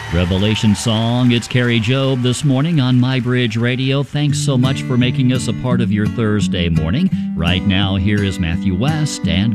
Revelation Song. It's Carrie Job this morning on My Bridge Radio. Thanks so much for making us a part of your Thursday morning. Right now, here is Matthew West and